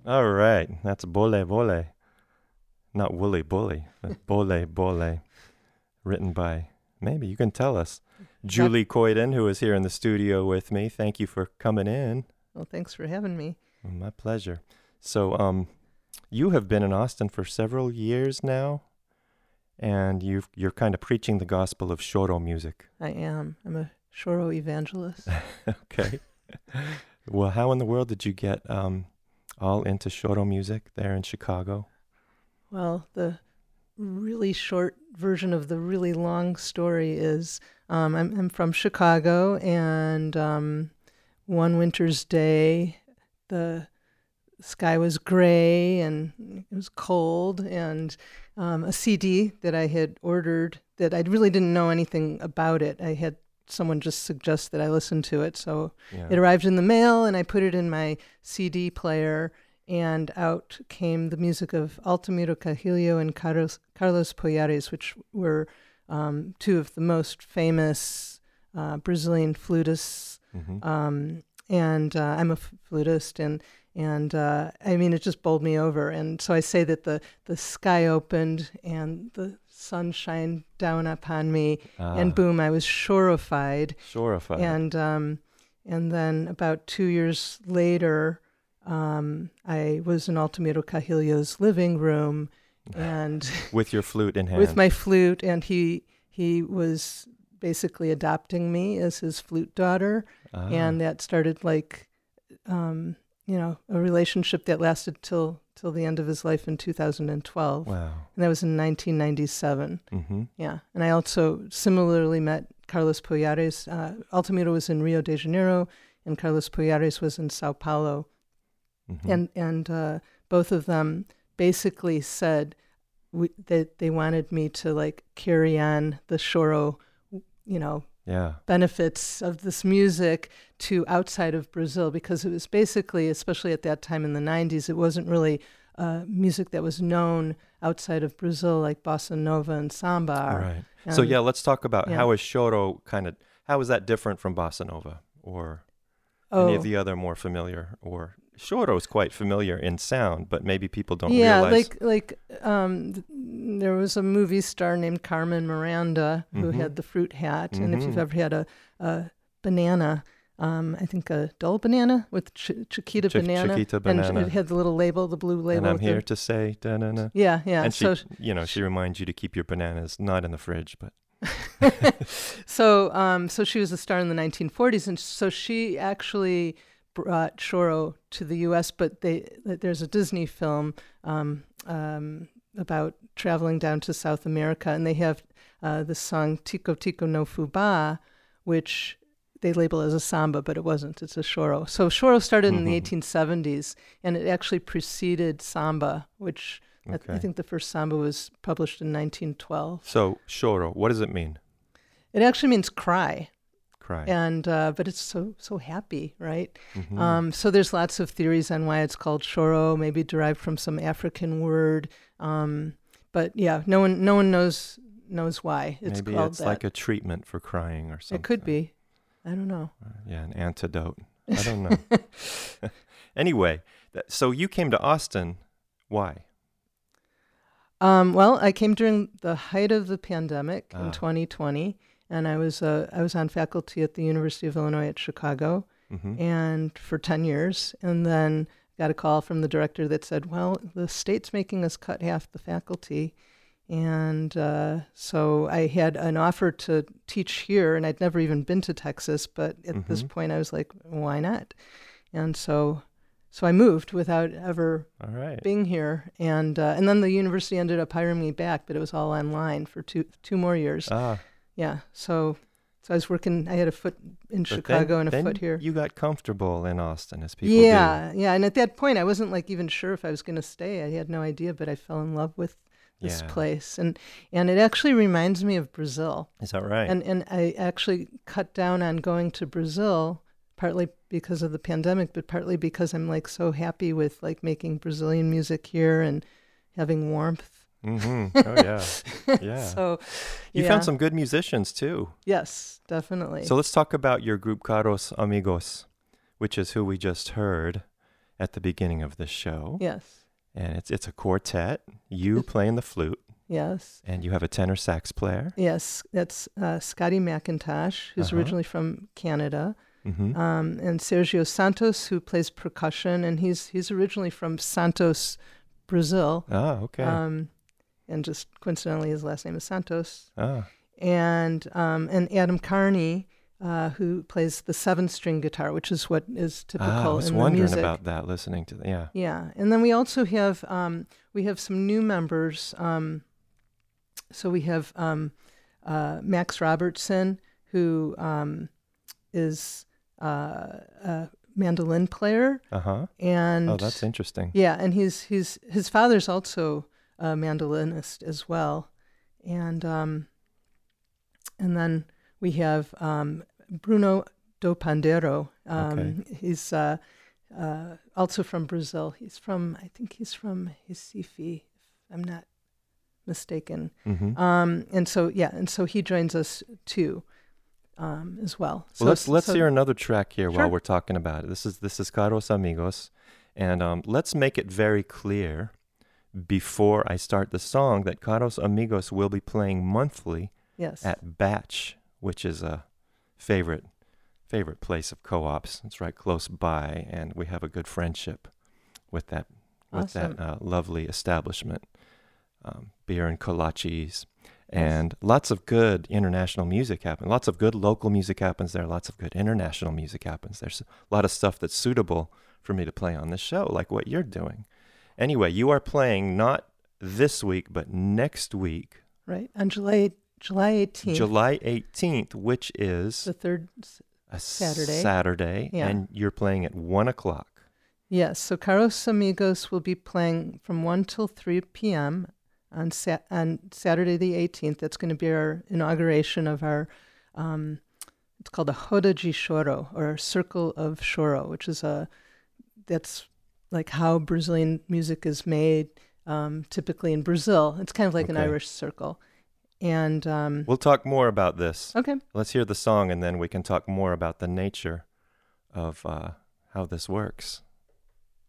All right. That's Bole Bole. Not Wooly Bully, but Bole Bole. Written by, maybe you can tell us, Julie Coyden, who is here in the studio with me. Thank you for coming in. Well, thanks for having me. My pleasure. So, you have been in Austin for several years now, and you're kind of preaching the gospel of Shoro music. I am. I'm a Shoro evangelist. Okay. Well, how in the world did you get all into Shoro music there in Chicago? Well, the really short version of the really long story is I'm from Chicago, and one winter's day, the sky was gray and it was cold, and a CD that I had ordered that I really didn't know anything about it. I had someone just suggest that I listen to it. So It arrived in the mail, and I put it in my CD player, and out came the music of Altamiro Carrillo and Carlos Poyares, which were two of the most famous Brazilian flutists. Mm-hmm. And I'm a flutist, and I mean, it just bowled me over. And so I say that the sky opened and the sun shined down upon me, and boom, I was shorified. Shorified. And then about 2 years later, I was in Altamiro Carrillo's living room, and with your flute in hand. With my flute, and he was basically adopting me as his flute daughter, and that started a relationship that lasted till the end of his life in 2012. Wow. And that was in 1997. Mm-hmm. Yeah. And I also similarly met Carlos Poyares. Altamiro was in Rio de Janeiro, and Carlos Poyares was in Sao Paulo. Mm-hmm. And both of them basically said that they wanted me to carry on the Shoro, benefits of this music to outside of Brazil, because it was basically, especially at that time in the 90s, it wasn't really music that was known outside of Brazil, like bossa nova and samba. Right. So let's talk about how is Shoro how is that different from bossa nova or any of the other more familiar, or Shoro is quite familiar in sound, but maybe people don't realize. There was a movie star named Carmen Miranda who had the fruit hat, and if you've ever had a banana, I think a dull banana with Chiquita banana, and it had the little label, the blue label. And I'm here to say, da-na-na. Yeah. And she reminds you to keep your bananas not in the fridge, but. So she was a star in the 1940s, and so she actually brought Shoro to the U.S., but there's a Disney film about traveling down to South America, and they have the song Tico Tico no Fubá, which they label as a samba, but it wasn't. It's a Shoro. So Shoro started in the 1870s, and it actually preceded samba, which I think the first samba was published in 1912. So Shoro, what does it mean? It actually means cry. Cry. And but it's so happy, right? Mm-hmm. So there's lots of theories on why it's called Shoro, maybe derived from some African word. But yeah, no one knows why it's maybe called it's that. like a treatment for crying or something. It could be. I don't know. An antidote. I don't know. Anyway, so you came to Austin. Why? Well, I came during the height of the pandemic in 2020. And I was on faculty at the University of Illinois at Chicago, and for 10 years. And then got a call from the director that said, well, the state's making us cut half the faculty. And so I had an offer to teach here, and I'd never even been to Texas. But at this point, I was like, why not? And so I moved without ever being here. And then the university ended up hiring me back, but it was all online for two more years. Yeah, so I was working. I had a foot in Chicago and a foot here. You got comfortable in Austin, as people do. Yeah, and at that point, I wasn't even sure if I was going to stay. I had no idea, but I fell in love with this place, and it actually reminds me of Brazil. Is that right? And I actually cut down on going to Brazil, partly because of the pandemic, but partly because I'm so happy with making Brazilian music here and having warmth. Mm-hmm. Oh, yeah. So you found some good musicians, too. Yes, definitely. So let's talk about your group Caros Amigos, which is who we just heard. at the beginning of the show. Yes. And it's a quartet, you playing the flute, Yes. and you have a tenor sax player. Yes. That's Scotty McIntosh, who's originally from Canada. Mm-hmm. And Sergio Santos, who plays percussion, and he's originally from Santos, Brazil. Ah, okay. And just coincidentally, his last name is Santos. Ah, And Adam Carney, who plays the 7-string guitar, which is what is typical in the music. I was wondering about that, listening to that. Yeah. Yeah, and then we also have some new members. So we have Max Robertson, who is a mandolin player. Uh-huh. And Oh, that's interesting. yeah, and his father's also a mandolinist as well, and then we have Bruno do Pandeiro. He's also from Brazil. I think he's from Recife, if I'm not mistaken. Mm-hmm. And so he joins us too, as well. Well, let's hear another track here Sure. while we're talking about it. This is Caros Amigos, and let's make it very clear before I start the song that Caros Amigos will be playing monthly Yes. at Batch, which is a favorite place of co-ops. It's right close by, and we have a good friendship with that Awesome. lovely establishment. Beer and kolaches, and lots of good international music happens. Lots of good local music happens there. Lots of good international music happens. There's a lot of stuff that's suitable for me to play on this show, like what you're doing. Anyway, you are playing not this week, but next week. Right, on July 18th. July 18th, which is the third a Saturday. Saturday, Yeah. and you're playing at 1 o'clock. Yes, so Caros Amigos will be playing from 1 till 3 p.m. on Saturday the 18th. That's going to be our inauguration of our, it's called a Roda de Choro, or Circle of Choro, which is that's like how Brazilian music is made, typically in Brazil. It's kind of like an Okay. Irish circle. And We'll talk more about this. okay, Let's hear the song, and then we can talk more about the nature of how this works.